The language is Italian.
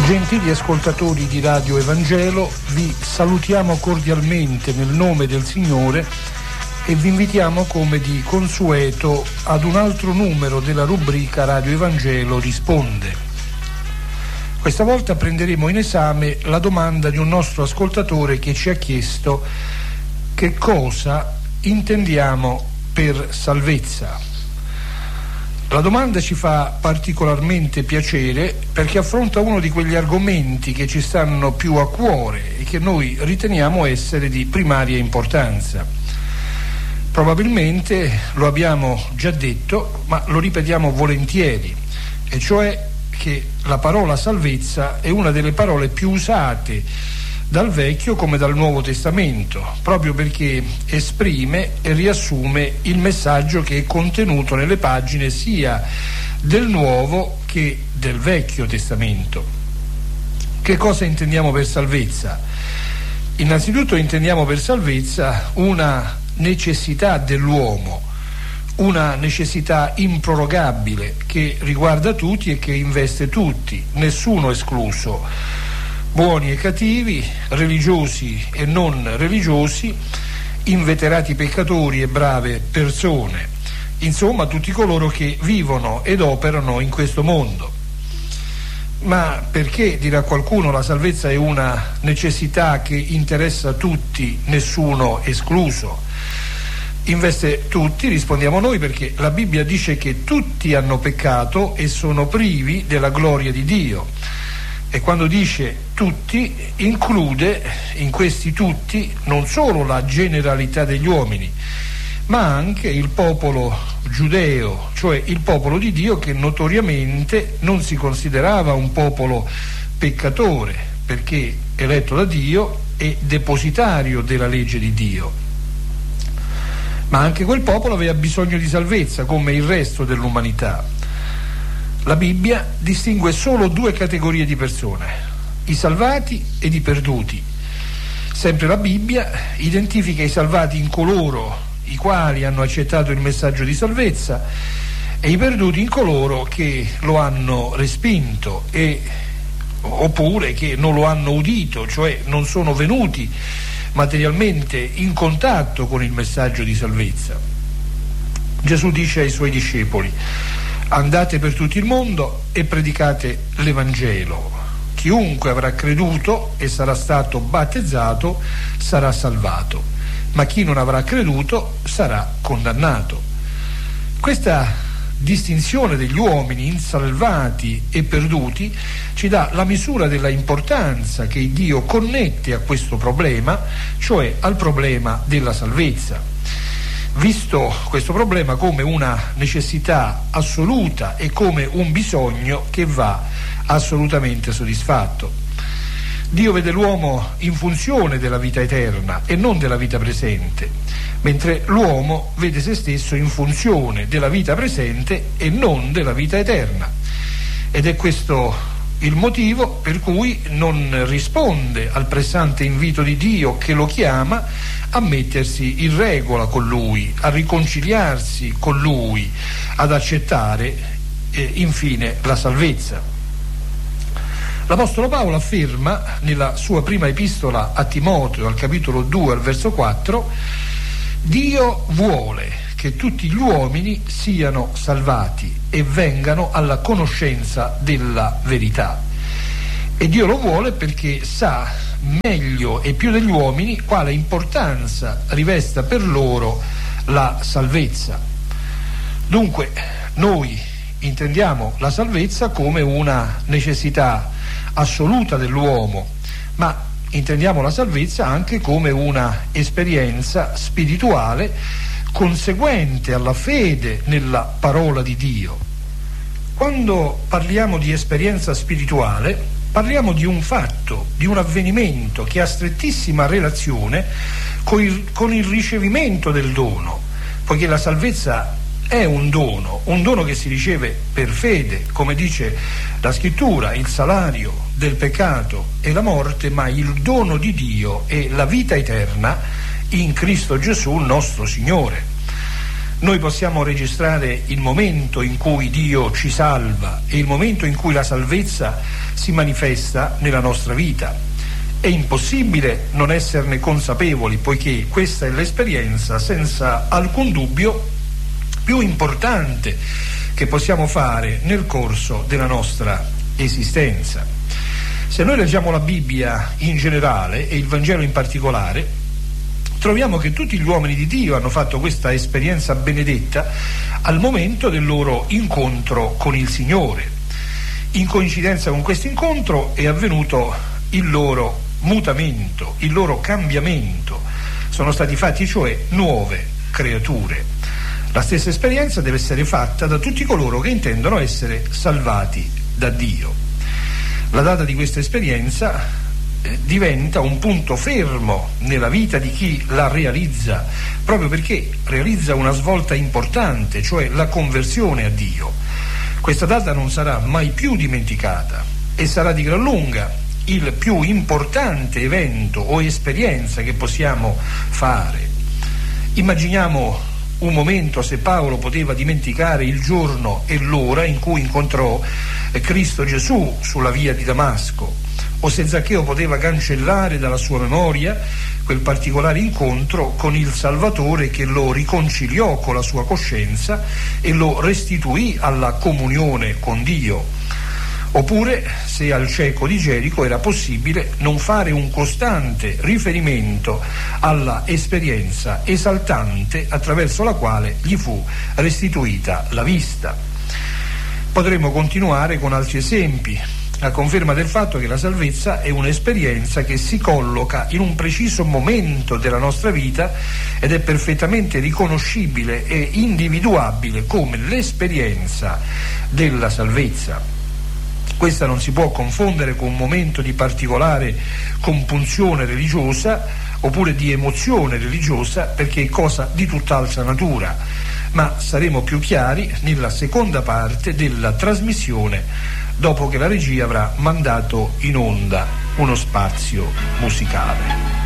Gentili ascoltatori di Radio Evangelo, vi salutiamo cordialmente nel nome del Signore e vi invitiamo come di consueto ad un altro numero della rubrica Radio Evangelo risponde. Questa volta prenderemo in esame la domanda di un nostro ascoltatore che ci ha chiesto che cosa intendiamo per salvezza. La domanda ci fa particolarmente piacere perché affronta uno di quegli argomenti che ci stanno più a cuore e che noi riteniamo essere di primaria importanza. Probabilmente lo abbiamo già detto, ma lo ripetiamo volentieri, e cioè che la parola salvezza è una delle parole più usate dal Vecchio come dal Nuovo Testamento, proprio perché esprime e riassume il messaggio che è contenuto nelle pagine sia del Nuovo che del Vecchio Testamento. Che cosa intendiamo per salvezza? Innanzitutto intendiamo per salvezza una necessità dell'uomo, una necessità improrogabile che riguarda tutti e che investe tutti, nessuno escluso. Buoni e cattivi, religiosi e non religiosi, inveterati peccatori e brave persone, insomma tutti coloro che vivono ed operano in questo mondo. Ma perché, dirà qualcuno, la salvezza è una necessità che interessa tutti, nessuno escluso? Investe tutti, rispondiamo noi, perché la Bibbia dice che tutti hanno peccato e sono privi della gloria di Dio. E quando dice tutti, include in questi tutti non solo la generalità degli uomini, ma anche il popolo giudeo, cioè il popolo di Dio, che notoriamente non si considerava un popolo peccatore, perché eletto da Dio e depositario della legge di Dio. Ma anche quel popolo aveva bisogno di salvezza, come il resto dell'umanità. La Bibbia distingue solo due categorie di persone, i salvati ed i perduti. Sempre la Bibbia identifica i salvati in coloro i quali hanno accettato il messaggio di salvezza e i perduti in coloro che lo hanno respinto oppure che non lo hanno udito, cioè non sono venuti materialmente in contatto con il messaggio di salvezza. Gesù dice ai suoi discepoli: andate per tutto il mondo e predicate l'Evangelo. Chiunque avrà creduto e sarà stato battezzato sarà salvato, ma chi non avrà creduto sarà condannato. Questa distinzione degli uomini in salvati e perduti ci dà la misura della importanza che Dio connette a questo problema, cioè al problema della salvezza. Visto questo problema come una necessità assoluta e come un bisogno che va assolutamente soddisfatto. Dio vede l'uomo in funzione della vita eterna e non della vita presente, mentre l'uomo vede se stesso in funzione della vita presente e non della vita eterna. Ed è questo il motivo per cui non risponde al pressante invito di Dio che lo chiama a mettersi in regola con Lui, a riconciliarsi con Lui, ad accettare infine la salvezza. L'Apostolo Paolo afferma nella sua prima epistola a Timoteo, al capitolo 2, al verso 4: Dio vuole che tutti gli uomini siano salvati e vengano alla conoscenza della verità. E Dio lo vuole perché sa meglio e più degli uomini quale importanza rivesta per loro la salvezza. Dunque, noi intendiamo la salvezza come una necessità assoluta dell'uomo, ma intendiamo la salvezza anche come una esperienza spirituale conseguente alla fede nella parola di Dio. Quando parliamo di esperienza spirituale, parliamo di un fatto, di un avvenimento che ha strettissima relazione con il ricevimento del dono, poiché la salvezza è un dono che si riceve per fede, come dice la Scrittura: il salario del peccato è la morte, ma il dono di Dio è la vita eterna in Cristo Gesù nostro Signore. Noi possiamo registrare il momento in cui Dio ci salva e il momento in cui la salvezza si manifesta nella nostra vita. È impossibile non esserne consapevoli, poiché questa è l'esperienza senza alcun dubbio più importante che possiamo fare nel corso della nostra esistenza. Se noi leggiamo la Bibbia in generale e il Vangelo in particolare, troviamo che tutti gli uomini di Dio hanno fatto questa esperienza benedetta al momento del loro incontro con il Signore. In coincidenza con questo incontro è avvenuto il loro mutamento, il loro cambiamento. Sono stati fatti cioè nuove creature. La stessa esperienza deve essere fatta da tutti coloro che intendono essere salvati da Dio. La data di questa esperienza diventa un punto fermo nella vita di chi la realizza, proprio perché realizza una svolta importante, cioè la conversione a Dio. Questa data non sarà mai più dimenticata e sarà di gran lunga il più importante evento o esperienza che possiamo fare. Immaginiamo un momento se Paolo poteva dimenticare il giorno e l'ora in cui incontrò Cristo Gesù sulla via di Damasco, o se Zaccheo poteva cancellare dalla sua memoria quel particolare incontro con il Salvatore che lo riconciliò con la sua coscienza e lo restituì alla comunione con Dio. Oppure se al cieco di Gerico era possibile non fare un costante riferimento alla esperienza esaltante attraverso la quale gli fu restituita la vista. Potremmo continuare con altri esempi, a conferma del fatto che la salvezza è un'esperienza che si colloca in un preciso momento della nostra vita ed è perfettamente riconoscibile e individuabile come l'esperienza della salvezza. Questa non si può confondere con un momento di particolare compunzione religiosa oppure di emozione religiosa, perché è cosa di tutt'altra natura, ma saremo più chiari nella seconda parte della trasmissione, dopo che la regia avrà mandato in onda uno spazio musicale.